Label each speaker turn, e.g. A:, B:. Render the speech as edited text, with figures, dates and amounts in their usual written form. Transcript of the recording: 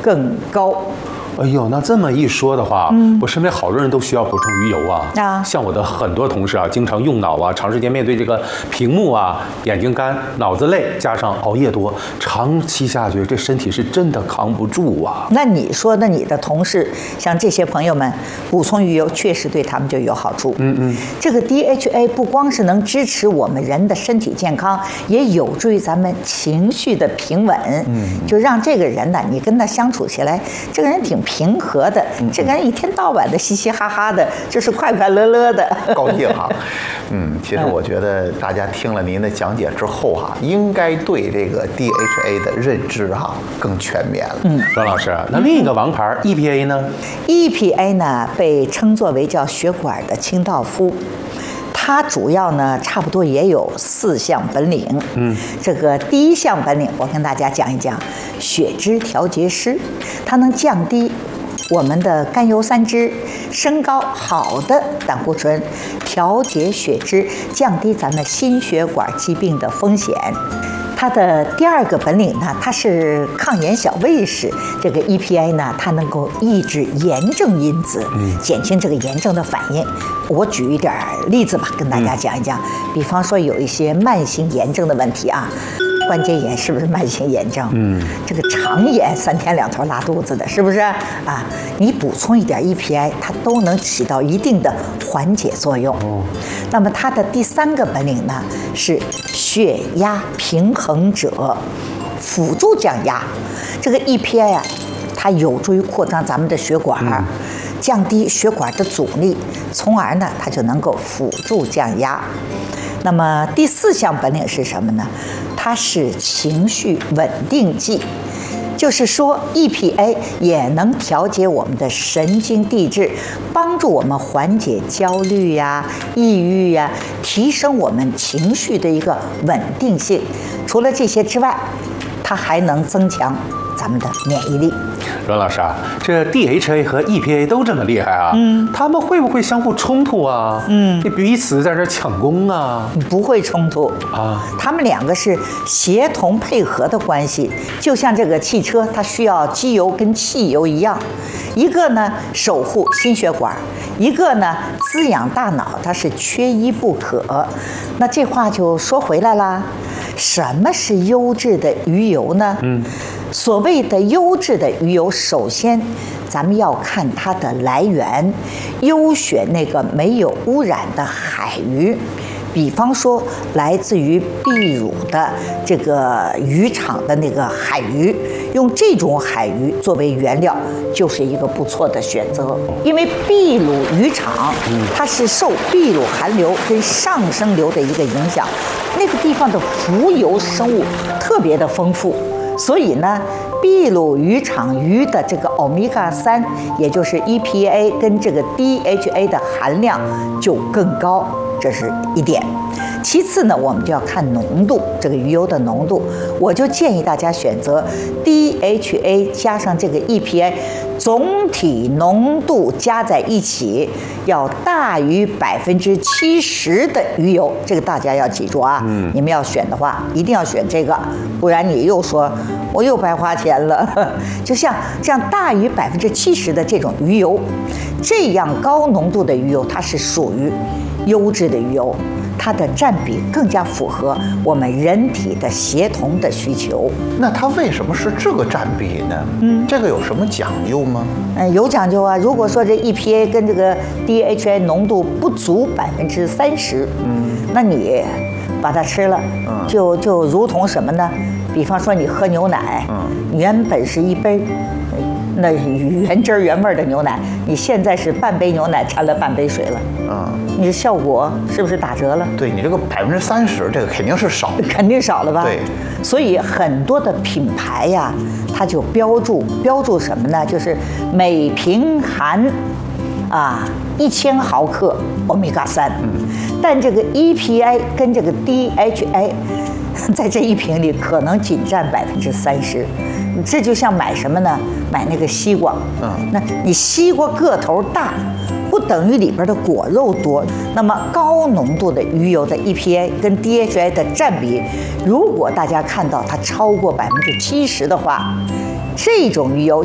A: 更高。
B: 哎呦，那这么一说的话，我身边好多人都需要补充鱼油啊。像我的很多同事啊，经常用脑啊，长时间面对这个屏幕啊，眼睛干、脑子累，加上熬夜多，长期下去，这身体是真的扛不住啊。
A: 那你说的，你的同事像这些朋友们，补充鱼油确实对他们就有好处。这个 DHA 不光是能支持我们人的身体健康，也有助于咱们情绪的平稳。就让这个人呢，你跟他相处起来，这个人挺平和的，这个人一天到晚的嘻嘻哈哈的，就是快快乐乐的，
C: 高兴哈。其实我觉得大家听了您的讲解之后哈，应该对这个 DHA 的认知哈更全面了。
B: 阮老师，那另一个王牌 EPA 呢
A: ？EPA 呢被称作为叫血管的清道夫。它主要呢，差不多也有4项本领。这个第1项本领，我跟大家讲一讲，血脂调节师，它能降低我们的甘油三酯，升高好的胆固醇，调节血脂，降低咱们心血管疾病的风险。它的第2个本领呢，它是抗炎小卫士。这个 EPA 呢，它能够抑制炎症因子，减轻这个炎症的反应。我举一点例子吧，跟大家讲一讲。比方说有一些慢性炎症的问题啊，关节炎是不是慢性炎症？这个肠炎3天2头拉肚子的，是不是啊？你补充一点 EPA， 它都能起到一定的缓解作用。那么它的第3个本领呢，是血压平衡者，辅助降压。这个 EPA 啊，它有助于扩张咱们的血管，降低血管的阻力，从而呢，它就能够辅助降压。那么第4项本领是什么呢？它是情绪稳定剂。就是说 ，EPA 也能调节我们的神经递质，帮助我们缓解焦虑呀、抑郁呀，提升我们情绪的一个稳定性。除了这些之外，它还能增强咱们的免疫力。
B: 阮老师啊，这 DHA 和 EPA 都这么厉害啊，他们会不会相互冲突啊？这彼此在这抢功啊？
A: 不会冲突啊，他们2个是协同配合的关系，就像这个汽车，它需要机油跟汽油一样，一个呢守护心血管，一个呢滋养大脑，它是缺一不可。那这话就说回来啦，什么是优质的鱼油呢？所谓的优质的鱼油，首先咱们要看它的来源，优选那个没有污染的海鱼。比方说，来自于秘鲁的这个渔场的那个海鱼，用这种海鱼作为原料，就是一个不错的选择。因为秘鲁渔场，它是受秘鲁寒流跟上升流的一个影响，那个地方的浮游生物特别的丰富。所以呢，秘鲁渔场鱼的这个欧米伽3，也就是 EPA 跟这个 DHA 的含量就更高，这是一点。其次呢，我们就要看浓度，这个鱼油的浓度，我就建议大家选择 DHA 加上这个 EPA， 总体浓度加在一起要大于70%的鱼油，这个大家要记住啊。你们要选的话，一定要选这个，不然你又说我又白花钱了。就像这样大于70%的这种鱼油，这样高浓度的鱼油，它是属于优质的鱼油，它的占比更加符合我们人体的协同的需求。
C: 那它为什么是这个占比呢？这个有什么讲究吗？
A: 有讲究啊。如果说这 EPA 跟这个 DHA 浓度不足30%，那你把它吃了，就如同什么呢？比方说你喝牛奶，原本是1杯。那原汁原味的牛奶，你现在是半杯牛奶掺了半杯水了，你的效果是不是打折了？
C: 对，你这个30%，这个肯定是少，
A: 肯定少了吧？
C: 对，
A: 所以很多的品牌呀，它就标注什么呢？就是每瓶含1000毫克欧米伽3，但这个 EPA 跟这个 DHA 在这一瓶里可能仅占30%。这就像买什么呢？买那个西瓜，那你西瓜个头大，不等于里边的果肉多。那么高浓度的鱼油的 EPA 跟 DHA 的占比，如果大家看到它超过70%的话，这种鱼油